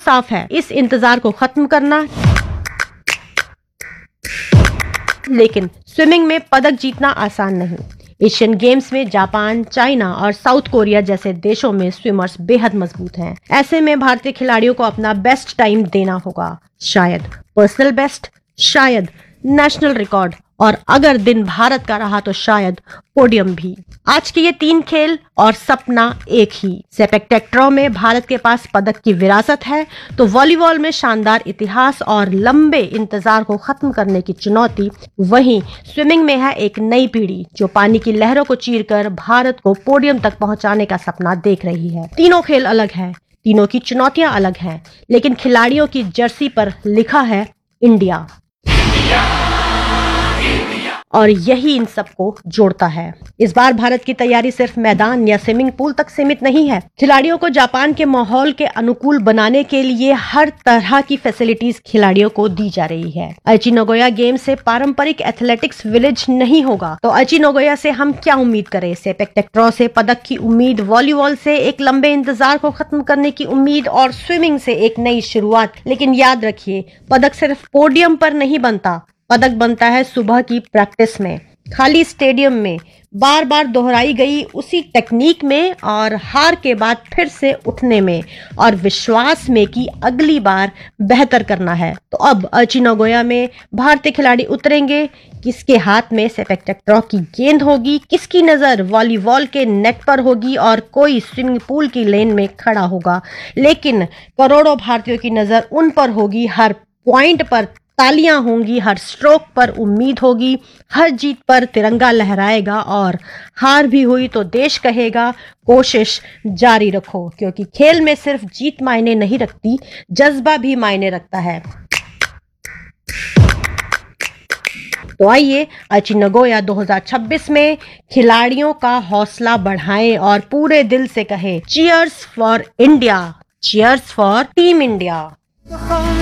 साफ है, इस इंतजार को खत्म करना। लेकिन स्विमिंग में पदक जीतना आसान नहीं। एशियन गेम्स में जापान, चाइना और साउथ कोरिया जैसे देशों में स्विमर्स बेहद मजबूत हैं। ऐसे में भारतीय खिलाड़ियों को अपना बेस्ट टाइम देना होगा, शायद पर्सनल बेस्ट, शायद नेशनल रिकॉर्ड, और अगर दिन भारत का रहा तो शायद पोडियम भी। आज के ये 3 खेल और सपना एक ही। सेपक टैक्रो में भारत के पास पदक की विरासत है, तो वॉलीबॉल में शानदार इतिहास और लंबे इंतजार को खत्म करने की चुनौती। वहीं स्विमिंग में है एक नई पीढ़ी जो पानी की लहरों को चीरकर भारत को पोडियम तक पहुंचाने का सपना देख रही है। तीनों खेल अलग हैं, तीनों की चुनौतियां अलग हैं, लेकिन खिलाड़ियों की जर्सी पर लिखा है इंडिया, और यही इन सबको जोड़ता है। इस बार भारत की तैयारी सिर्फ मैदान या स्विमिंग पूल तक सीमित नहीं है। खिलाड़ियों को जापान के माहौल के अनुकूल बनाने के लिए हर तरह की फैसिलिटीज खिलाड़ियों को दी जा रही है। आइची नागोया गेम से पारंपरिक एथलेटिक्स विलेज नहीं होगा, तो आइची नागोया से हम क्या उम्मीद करें? सेपक टैक्रो से पदक की उम्मीद, वॉलीबॉल से एक लंबे इंतजार को खत्म करने की उम्मीद, और स्विमिंग से एक नई शुरुआत। लेकिन याद रखिए, पदक सिर्फ पोडियम पर नहीं बनता, पदक बनता है सुबह की प्रैक्टिस में, खाली स्टेडियम में, बार बार दोहराई गई उसी टेक्निक में, और हार के बाद फिर से उठने में, और विश्वास में कि अगली बार बेहतर करना है। तो अब आइची नागोया में भारतीय खिलाड़ी उतरेंगे, किसके हाथ में सेपक टैक्रो की गेंद होगी, किसकी नजर वॉलीबॉल के नेट पर होगी, और कोई स्विमिंग पूल की लेन में खड़ा होगा। लेकिन करोड़ों भारतीयों की नजर उन पर होगी, हर पॉइंट पर तालियां होंगी, हर स्ट्रोक पर उम्मीद होगी, हर जीत पर तिरंगा लहराएगा, और हार भी हुई तो देश कहेगा कोशिश जारी रखो, क्योंकि खेल में सिर्फ जीत मायने नहीं रखती, जज्बा भी मायने रखता है। तो आइए आइची नागोया 2026 में खिलाड़ियों का हौसला बढ़ाएं और पूरे दिल से कहें, cheers for India, cheers for team India.